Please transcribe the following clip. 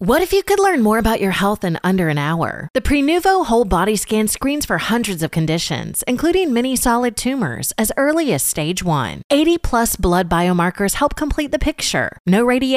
What if you could learn more about your health in under an hour? The Prenuvo Whole Body Scan screens for hundreds of conditions, including many solid tumors, as early as stage 1. 80+ blood biomarkers help complete the picture. No radiation.